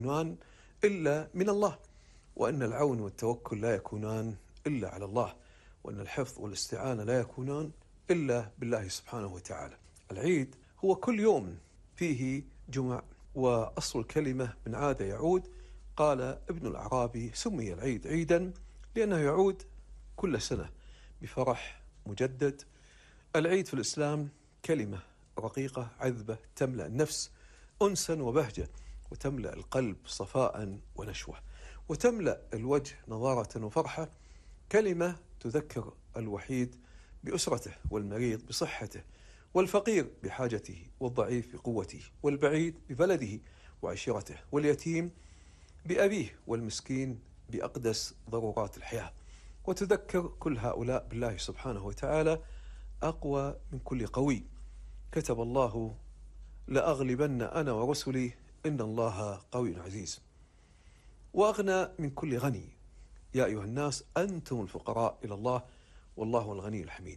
يكونان إلا من الله، وأن العون والتوكل لا يكونان إلا على الله، وأن الحفظ والاستعانة لا يكونان إلا بالله سبحانه وتعالى. العيد هو كل يوم فيه جمع، وأصل الكلمة من عاد يعود. قال ابن الأعرابي: سمي العيد عيدا لأنه يعود كل سنة بفرح مجدد. العيد في الإسلام كلمة رقيقة عذبة تملأ النفس أنسا وبهجة، وتملأ القلب صفاء ونشوة، وتملأ الوجه نضارة وفرحة. كلمة تذكر الوحيد بأسرته، والمريض بصحته، والفقير بحاجته، والضعيف بقوته، والبعيد ببلده وعشيرته، واليتيم بأبيه، والمسكين بأقدس ضرورات الحياة. وتذكر كل هؤلاء بالله سبحانه وتعالى أقوى من كل قوي. كتب الله: لأغلبن أنا ورسلي إن الله قوي عزيز. وأغنى من كل غني. يا أيها الناس أنتم الفقراء إلى الله والله هو الغني الحميد.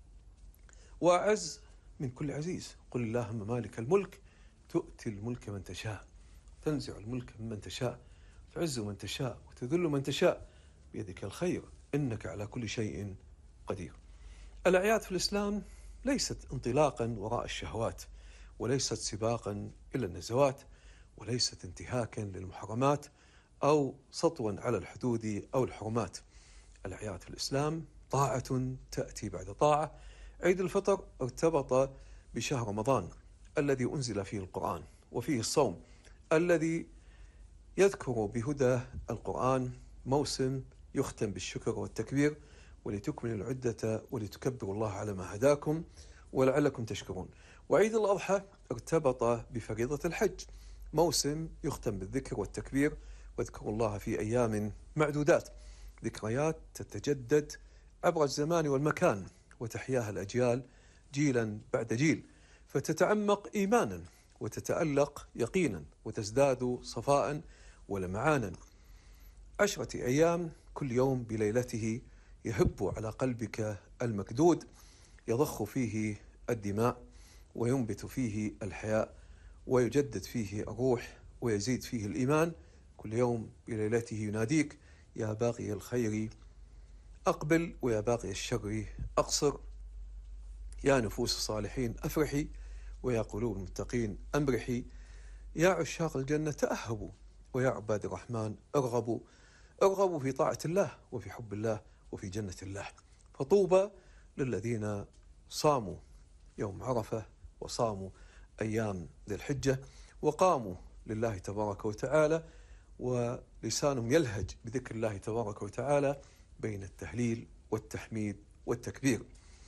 وأعز من كل عزيز. قل اللهم مالك الملك تؤتي الملك من تشاء، تنزع الملك ممن تشاء، تعز من تشاء وتذل من تشاء، بيدك الخير إنك على كل شيء قدير. الأعياد في الإسلام ليست انطلاقا وراء الشهوات، وليست سباقا إلى النزوات، وليست انتهاكا للمحرمات أو سطوا على الحدود أو الحرمات. الأعياد في الإسلام طاعة تأتي بعد طاعة. عيد الفطر ارتبط بشهر رمضان الذي أنزل فيه القرآن، وفيه الصوم الذي يذكر بهدى القرآن موسم يختم بالشكر والتكبير، ولتكملوا العدة ولتكبروا الله على ما هداكم ولعلكم تشكرون. وعيد الأضحى ارتبط بفريضة الحج، موسم يختم بالذكر والتكبير، واذكروا الله في أيام معدودات. ذكريات تتجدد عبر الزمان والمكان، وتحياها الأجيال جيلا بعد جيل، فتتعمق إيمانا وتتألق يقينا وتزداد صفاء ولمعانا. 10 أيام كل يوم بليلته يهب على قلبك المكدود، يضخ فيه الدماء وينبت فيه الحياء ويجدد فيه الروح ويزيد فيه الإيمان. كل يوم بليلته يناديك: يا باغي الخير أقبل ويا باغي الشر أقصر، يا نفوس الصالحين أفرحي ويا قلوب المتقين أمرحي، يا عشاق الجنة تأهبوا ويا عباد الرحمن ارغبوا في طاعة الله وفي حب الله وفي جنة الله. فطوبى للذين صاموا يوم عرفة وصاموا أيام ذي الحجة وقاموا لله تبارك وتعالى، ولسانهم يلهج بذكر الله تبارك وتعالى بين التهليل والتحميد والتكبير.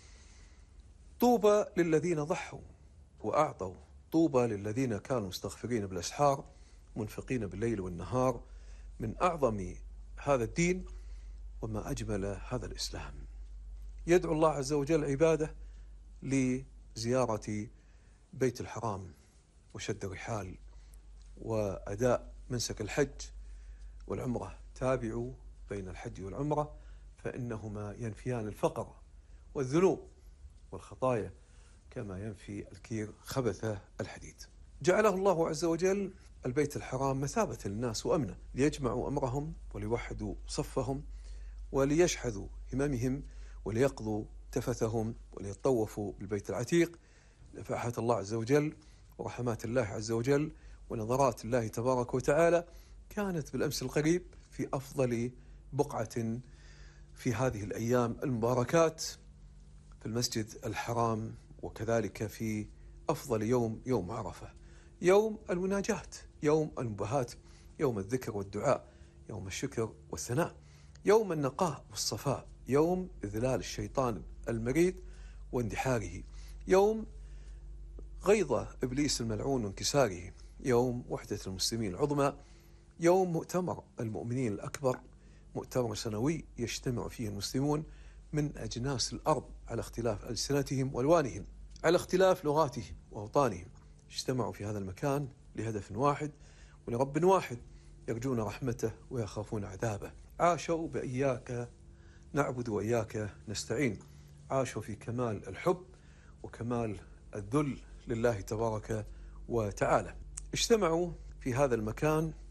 طوبى للذين ضحوا وأعطوا، طوبى للذين كانوا مستغفرين بالأسحار منفقين بالليل والنهار. من أعظم هذا الدين وما أجمل هذا الإسلام. يدعو الله عز وجل عباده لزيارة بيت الحرام وشد الرحال وأداء منسك الحج والعمرة. تابعوا بين الحج والعمرة فإنهما ينفيان الفقر والذنوب والخطايا كما ينفي الكير خبث الحديد. جعله الله عز وجل البيت الحرام مثابة للناس وأمنة، ليجمعوا أمرهم وليوحدوا صفهم وليشحذوا هممهم وليقضوا تفثهم وليطوفوا بالبيت العتيق. نفحة الله عز وجل ورحمات الله عز وجل ونظرات الله تبارك وتعالى كانت بالأمس القريب في أفضل بقعة في هذه الأيام المباركات في المسجد الحرام، وكذلك في أفضل يوم عرفة، يوم المناجاة، يوم المباهاة، يوم الذكر والدعاء، يوم الشكر والثناء، يوم النقاء والصفاء، يوم إذلال الشيطان المريد واندحاره، يوم غيظ إبليس الملعون وانكساره، يوم وحدة المسلمين العظمى، يوم مؤتمر المؤمنين الأكبر، مؤتمر سنوي يجتمع فيه المسلمون من أجناس الأرض على اختلاف ألسنتهم وألوانهم، على اختلاف لغاتهم وأوطانهم. اجتمعوا في هذا المكان لهدف واحد ولرب واحد، يرجون رحمته ويخافون عذابه. عاشوا بإياك نعبد وإياك نستعين، عاشوا في كمال الحب وكمال الذل لله تبارك وتعالى. اجتمعوا في هذا المكان